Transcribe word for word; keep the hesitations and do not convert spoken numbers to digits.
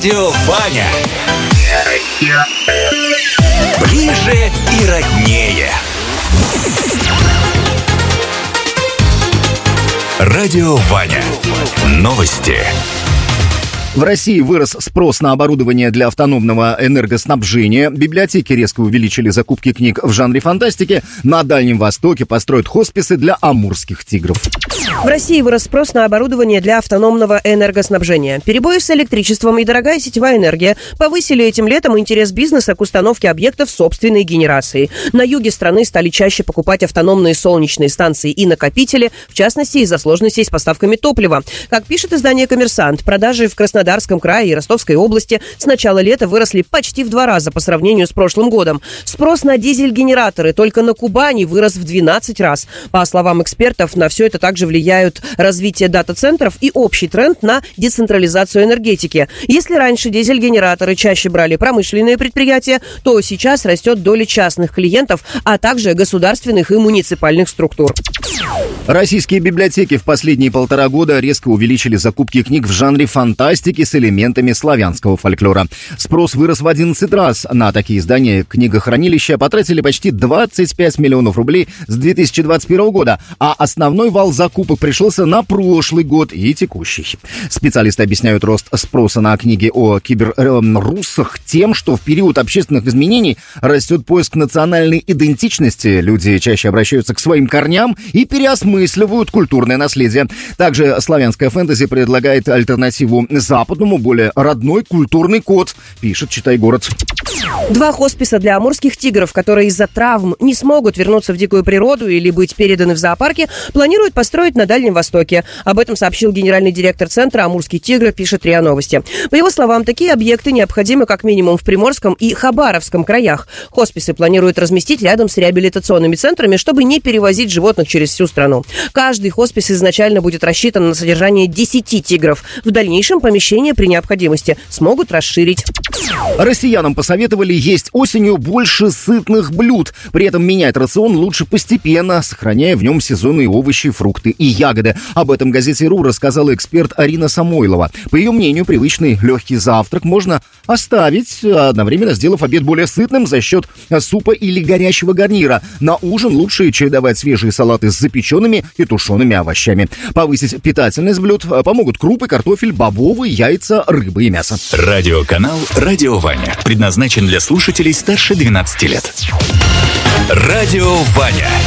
Радио Ваня. Ближе и роднее. Радио Ваня. Новости. В России вырос спрос на оборудование для автономного энергоснабжения. Библиотеки резко увеличили закупки книг в жанре фантастики. На Дальнем Востоке построят хосписы для амурских тигров. В России вырос спрос на оборудование для автономного энергоснабжения. Перебои с электричеством и дорогая сетевая энергия повысили этим летом интерес бизнеса к установке объектов собственной генерации. На юге страны стали чаще покупать автономные солнечные станции и накопители, в частности, из-за сложностей с поставками топлива. Как пишет издание «Коммерсант», продажи в Краснодарском крае и Ростовской области с начала лета выросли почти в два раза по сравнению с прошлым годом. Спрос на дизель-генераторы только на Кубани вырос в двенадцать раз. По словам экспертов, на все это также влияют развитие дата-центров и общий тренд на децентрализацию энергетики. Если раньше дизель-генераторы чаще брали промышленные предприятия, то сейчас растет доля частных клиентов, а также государственных и муниципальных структур. Российские библиотеки в последние полтора года резко увеличили закупки книг в жанре фантастики с элементами славянского фольклора. Спрос вырос в одиннадцать раз. На такие издания книгохранилища потратили почти двадцать пять миллионов рублей с две тысячи двадцать первого года, а основной вал закупок пришелся на прошлый год и текущий. Специалисты объясняют рост спроса на книги о киберруссах тем, что в период общественных изменений растет поиск национальной идентичности. Люди чаще обращаются к своим корням и переосмысливают культурное наследие. Также славянская фэнтези предлагает альтернативу западному, более родной культурный код, пишет «Читай город». Два хосписа для амурских тигров, которые из-за травм не смогут вернуться в дикую природу или быть переданы в зоопарке, планируют построить на Дальнем Востоке. Об этом сообщил генеральный директор центра «Амурский тигр», пишет РИА Новости. По его словам, такие объекты необходимы как минимум в Приморском и Хабаровском краях. Хосписы планируют разместить рядом с реабилитационными центрами, чтобы не перевозить животных через всю страну. Каждый хоспис изначально будет рассчитан на содержание десяти тигров. В дальнейшем помещения при необходимости смогут расширить. Россиянам посоветовали есть осенью больше сытных блюд. При этом менять рацион лучше постепенно, сохраняя в нем сезонные овощи, фрукты и ягоды. Об этом газете «Ру» рассказала эксперт Арина Самойлова. По ее мнению, привычный легкий завтрак можно оставить, одновременно сделав обед более сытным за счет супа или горячего гарнира. На ужин лучше чередовать свежие салаты с запеченными и тушеными овощами. Повысить питательность блюд помогут крупы, картофель, бобовые, яйца, рыба и мясо. Радиоканал «Радио Ваня» предназначен для слушателей старше двенадцати лет. Радио Ваня.